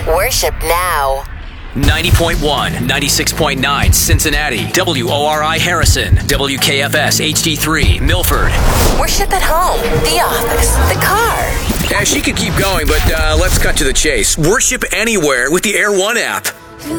Worship now. 90.1, 96.9 Cincinnati, WORI Harrison, WKFS HD3 Milford. Worship at home, the office, the car. She could keep going, but let's cut to the chase. Worship anywhere with the Air One app.